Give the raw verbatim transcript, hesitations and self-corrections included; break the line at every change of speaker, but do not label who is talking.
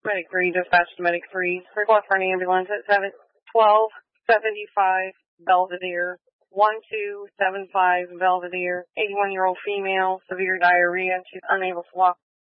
Medic three, dispatch to Medic three. Request for an ambulance at seven twelve seventy-five Belvedere. one two seven five Belvedere. eighty-one-year-old female, severe diarrhea. She's unable to walk